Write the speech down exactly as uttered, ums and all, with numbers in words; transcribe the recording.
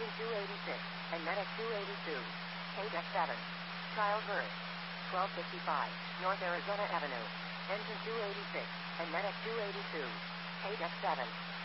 Engine two eighty-six, and medic two eighty-two. Page F seven. Childbirth. twelve fifty-five, North Arizona Avenue. Engine two eighty-six, and medic two eighty-two. Page F seven.